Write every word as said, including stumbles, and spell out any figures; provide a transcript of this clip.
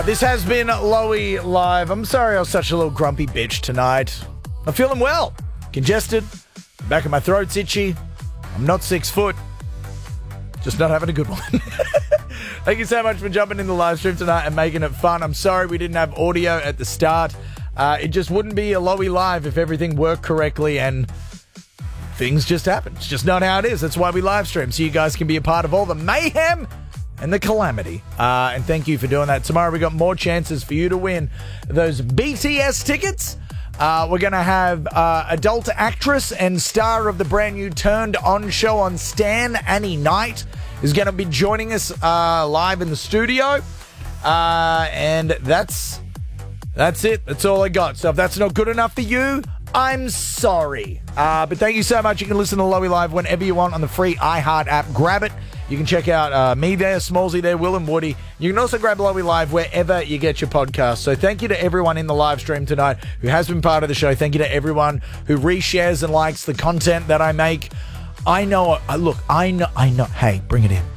This has been Lowy Live. I'm sorry I was such a little grumpy bitch tonight. I'm feeling well. Congested. Back of my throat's itchy. I'm not six foot. Just not having a good one. Thank you so much for jumping in the live stream tonight and making it fun. I'm sorry we didn't have audio at the start. Uh, it just wouldn't be a Lowy Live if everything worked correctly and things just happen. It's just not how it is. That's why we live stream, so you guys can be a part of all the mayhem and the calamity. Uh, and thank you for doing that. Tomorrow we got more chances for you to win those B T S tickets. Uh, we're going to have uh, adult actress and star of the brand new Turned On show on Stan, Annie Knight, is going to be joining us uh, live in the studio. Uh, and that's that's it. That's all I got. So if that's not good enough for you, I'm sorry. Uh, but thank you so much. You can listen to Lowy Live whenever you want on the free iHeart app. Grab it. You can check out uh, me there, Smallsy there, Will and Woody. You can also grab Lowy Live wherever you get your podcast. So thank you to everyone in the live stream tonight who has been part of the show. Thank you to everyone who reshares and likes the content that I make. I know, uh, look, I know, I know. Hey, bring it in.